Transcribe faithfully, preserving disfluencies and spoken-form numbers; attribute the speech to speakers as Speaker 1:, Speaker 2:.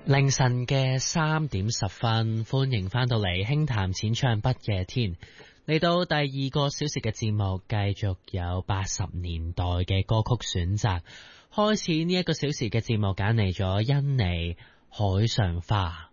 Speaker 1: 凌晨嘅三點十分，歡迎翻到嚟輕談淺唱不夜天，嚟到第二個小時嘅節目，繼續有八十年代嘅歌曲選擇。開始呢一個小時嘅節目，揀嚟咗甄妮《海上花》。